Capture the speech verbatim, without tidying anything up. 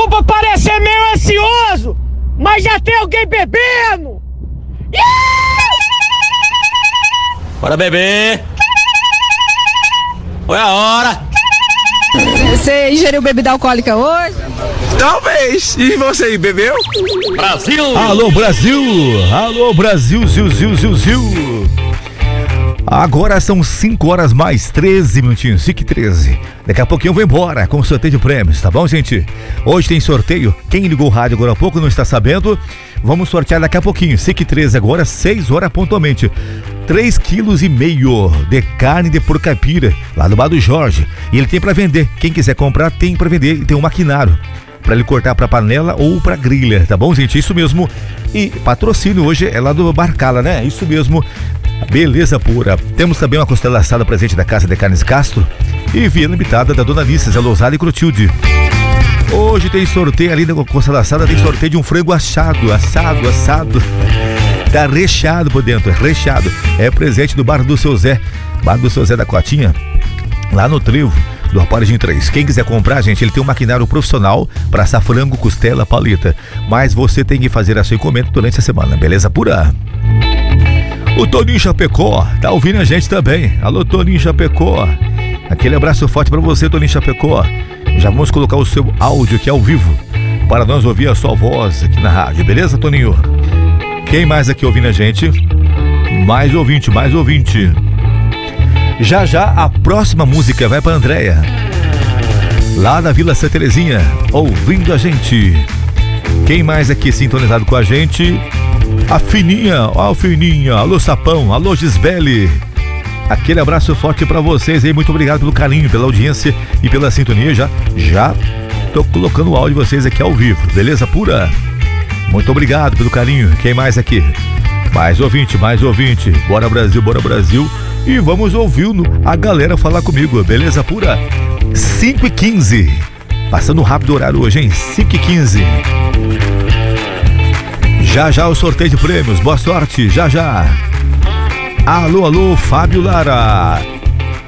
Desculpa parecer meio ansioso, mas já tem alguém bebendo! Bora beber! Foi a hora! Você ingeriu bebida alcoólica hoje? Talvez! E você aí, bebeu? Brasil! Alô, Brasil! Alô, Brasil, ziu, ziu, ziu, ziu! Agora são cinco horas mais treze minutinhos, cinco e treze. Daqui a pouquinho eu vou embora com o sorteio de prêmios, tá bom, gente? Hoje tem sorteio. Quem ligou o rádio agora há pouco não está sabendo. Vamos sortear daqui a pouquinho, cinco e treze agora, seis horas pontualmente. três quilos e meio de carne de porcaipira, lá do bar do Jorge. E ele tem pra vender. Quem quiser comprar, tem pra vender. E tem um maquinário pra ele cortar pra panela ou pra grelha, tá bom, gente? Isso mesmo. E patrocínio hoje é lá do Barcala, né? Isso mesmo. Beleza pura. Temos também uma costela assada presente da Casa de Carnes Castro e via limitada da Dona Alice, Zé Lousada e Clotilde. Hoje tem sorteio ali na costela assada, tem sorteio de um frango assado, assado, assado. Tá recheado por dentro, recheado. É presente do Bar do Seu Zé, Bar do Seu Zé da Cotinha, lá no Trevo do Aparelho três. Quem quiser comprar, gente, ele tem um maquinário profissional para assar frango, costela, paleta. Mas você tem que fazer a sua encomenda durante a semana, beleza pura? O Toninho Chapecó tá ouvindo a gente também. Alô, Toninho Chapecó. Aquele abraço forte pra você, Toninho Chapecó. Já vamos colocar o seu áudio aqui ao vivo para nós ouvir a sua voz aqui na rádio, beleza, Toninho? Quem mais aqui ouvindo a gente? Mais ouvinte, mais ouvinte. Já já a próxima música vai pra Andréia, lá da Vila Santa Terezinha, ouvindo a gente. Quem mais aqui sintonizado com a gente? A Fininha, ó a Fininha, alô Sapão, alô Gisbele. Aquele abraço forte pra vocês aí, muito obrigado pelo carinho, pela audiência e pela sintonia. Já, já tô colocando o áudio de vocês aqui ao vivo, beleza pura? Muito obrigado pelo carinho. Quem mais aqui? Mais ouvinte, mais ouvinte. Bora Brasil, bora Brasil. E vamos ouvindo a galera falar comigo, beleza pura? cinco e quinze. Passando rápido o horário hoje, hein? cinco e quinze. Já já o sorteio de prêmios, boa sorte, já já. Alô, alô, Fábio Lara.